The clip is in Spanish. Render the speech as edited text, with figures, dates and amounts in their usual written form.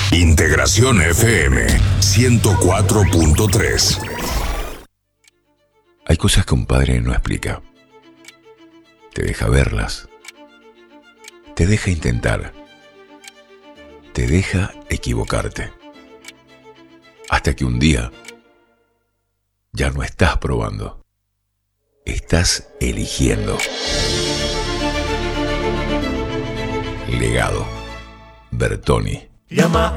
Integración FM 104.3. Hay cosas que un padre no explica. Te deja verlas. Te deja intentar. Te deja equivocarte. Hasta que un día ya no estás probando. Estás eligiendo. Legado. Bertoni. Llama